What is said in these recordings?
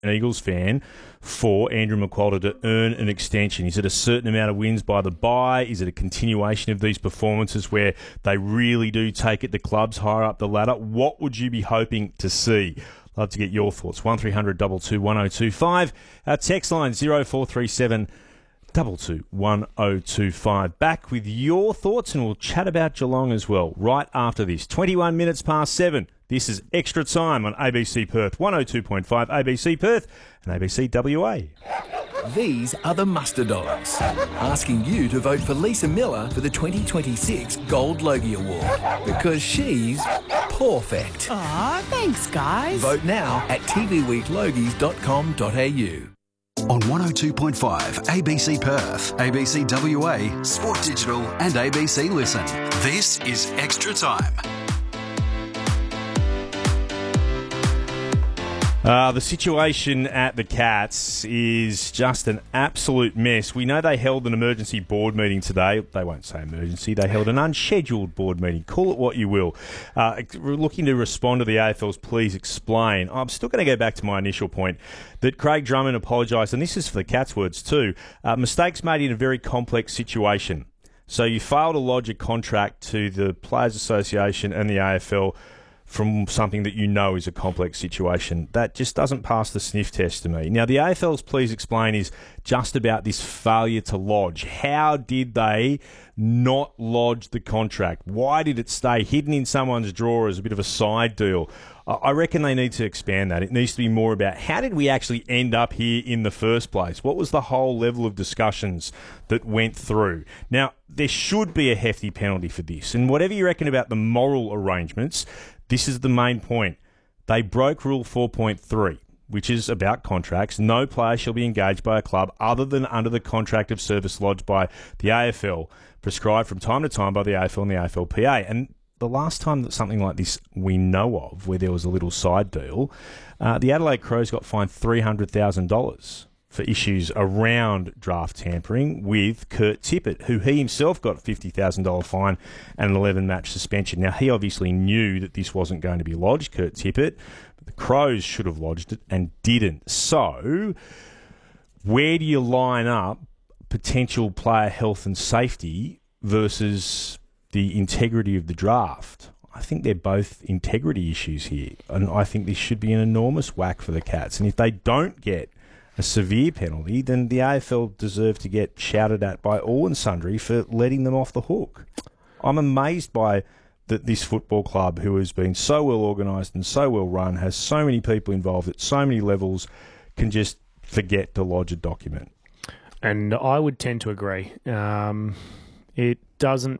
an Eagles fan, for Andrew McQualter to earn an extension? Is it a certain amount of wins by the bye? Is it a continuation of these performances where they really do take it to clubs higher up the ladder? What would you be hoping to see? Love to get your thoughts. 1300 22 1025. Our text line 0437 22 1025. Back with your thoughts, and we'll chat about Geelong as well right after this. 21 minutes past 7. This is Extra Time on ABC Perth 102.5, ABC Perth and ABC WA. These are the Muster Dogs, asking you to vote for Lisa Miller for the 2026 Gold Logie Award, because she's perfect. Aw, thanks, guys. Vote now at tvweeklogies.com.au. On 102.5 ABC Perth, ABC WA, Sport Digital and ABC Listen. This is Extra Time. The situation at the Cats is just an absolute mess. We know they held an emergency board meeting today. They won't say emergency. They held an unscheduled board meeting. Call it what you will. We're looking to respond to the AFL's Please Explain. I'm still going to go back to my initial point that Craig Drummond apologised, and this is for the Cats' words too, mistakes made in a very complex situation. So you fail to lodge a contract to the Players Association and the AFL from something that you know is a complex situation. That just doesn't pass the sniff test to me. Now, the AFL's Please Explain is just about this failure to lodge. How did they not lodge the contract? Why did it stay hidden in someone's drawer as a bit of a side deal? I reckon they need to expand that. It needs to be more about how did we actually end up here in the first place? What was the whole level of discussions that went through? Now, there should be a hefty penalty for this. And whatever you reckon about the moral arrangements, this is the main point. They broke Rule 4.3, which is about contracts. No player shall be engaged by a club other than under the contract of service lodged by the AFL, prescribed from time to time by the AFL and the AFLPA. And the last time that something like this we know of, where there was a little side deal, the Adelaide Crows got fined $300,000 for issues around draft tampering with Kurt Tippett, who he himself got a $50,000 fine and an 11-match suspension. Now, he obviously knew that this wasn't going to be lodged, Kurt Tippett, but the Crows should have lodged it and didn't. So, where do you line up potential player health and safety versus the integrity of the draft? I think they're both integrity issues here, and I think this should be an enormous whack for the Cats. And if they don't get a severe penalty, then the AFL deserve to get shouted at by all and sundry for letting them off the hook. I'm amazed by that this football club, who has been so well organised and so well run, has so many people involved at so many levels, can just forget to lodge a document. And I would tend to agree. It doesn't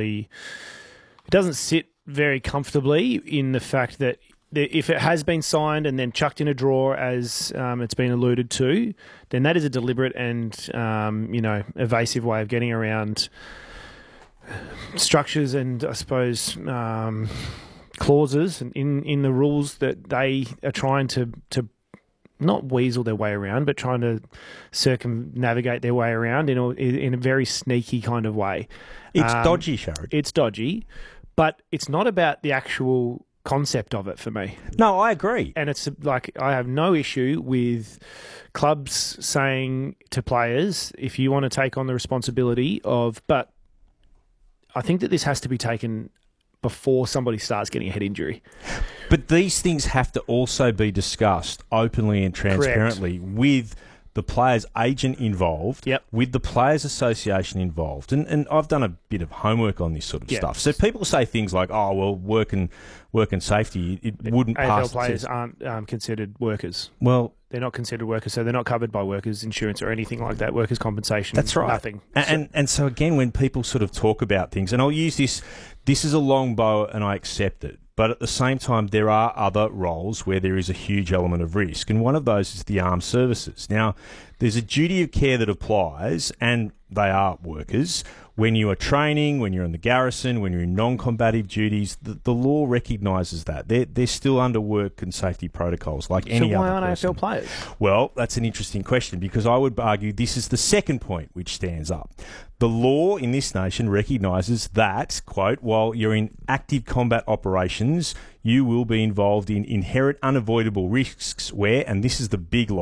sit very comfortably in the fact that if it has been signed and then chucked in a drawer, as it's been alluded to, then that is a deliberate and evasive way of getting around structures and, I suppose, clauses in the rules that they are trying to not weasel their way around, but trying to circumnavigate their way around in a very sneaky kind of way. It's dodgy, Sharad. It's dodgy, but it's not about the actual concept of it for me. No, I agree. And it's like, I have no issue with clubs saying to players, if you want to take on the responsibility of, but I think that this has to be taken before somebody starts getting a head injury. But these things have to also be discussed openly and transparently with the player's agent involved, with the Players Association involved. And I've done a bit of homework on this sort of stuff. So people say things like, oh, well, work and safety, it wouldn't pass. AFL players aren't considered workers. Well, they're not considered workers, so they're not covered by workers' insurance or anything like that, workers' compensation. That's right. Nothing. And so, again, when people sort of talk about things, and I'll use this is a long bow and I accept it, but at the same time, there are other roles where there is a huge element of risk, and one of those is the armed services. Now, there's a duty of care that applies, and they are workers, when you are training, when you're in the garrison, when you're in non-combative duties, the law recognises that. They're still under work and safety protocols like any other person. So why aren't AFL players? Well, that's an interesting question because I would argue this is the second point which stands up. The law in this nation recognises that, quote, while you're in active combat operations, you will be involved in inherent unavoidable risks where, and this is the big